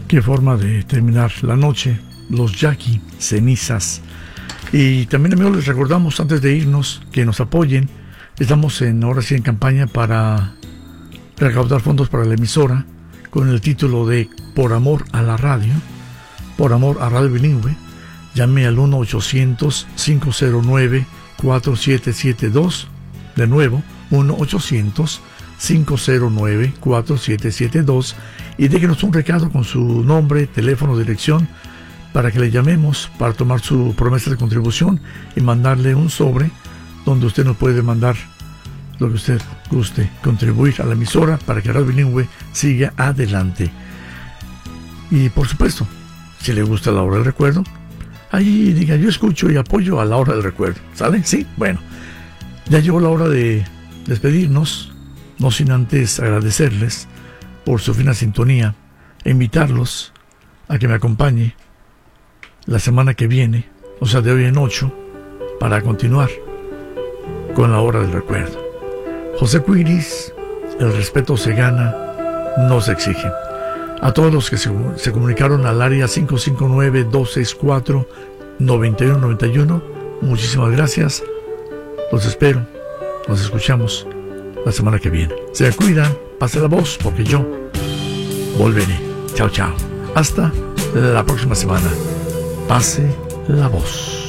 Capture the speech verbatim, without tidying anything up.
Qué forma de terminar la noche. Los Jackie, Cenizas. Y también, amigos, les recordamos antes de irnos que nos apoyen. Estamos en, ahora sí en campaña para recaudar fondos para la emisora con el título de Por Amor a la Radio. Por Amor a Radio Bilingüe. Llame al uno ochocientos, cinco cero nueve, cuatro siete siete dos. De nuevo, uno ochocientos, cinco cero nueve, cuatro siete siete dos. Y déjenos un recado con su nombre, teléfono, dirección, para que le llamemos para tomar su promesa de contribución y mandarle un sobre donde usted nos puede mandar lo que usted guste, contribuir a la emisora para que Radio Bilingüe siga adelante. Y por supuesto, si le gusta la hora del recuerdo, ahí diga, yo escucho y apoyo a la hora del recuerdo, ¿sale? Sí, bueno, ya llegó la hora de despedirnos, no sin antes agradecerles por su fina sintonía e invitarlos a que me acompañe la semana que viene, o sea, de hoy en ocho, para continuar con la hora del recuerdo. José Cuiris, el respeto se gana, no se exige. A todos los que se, se comunicaron al área cinco cinco nueve, dos seis cuatro, nueve uno nueve uno, muchísimas gracias. Los espero, nos escuchamos la semana que viene. Se me cuidan, pase la voz, porque yo volveré. Chao, chao. Hasta la próxima semana. Pase la voz.